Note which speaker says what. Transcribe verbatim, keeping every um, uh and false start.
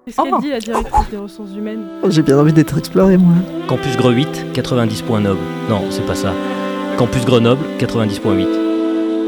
Speaker 1: Qu'est-ce qu'elle
Speaker 2: Oh.
Speaker 1: dit, la directrice des ressources humaines?
Speaker 2: J'ai bien envie d'être exploré, moi.
Speaker 3: Campus Greux huit, quatre-vingt-dix points noble. Non, c'est pas ça. Campus Grenoble, quatre-vingt-dix point huit.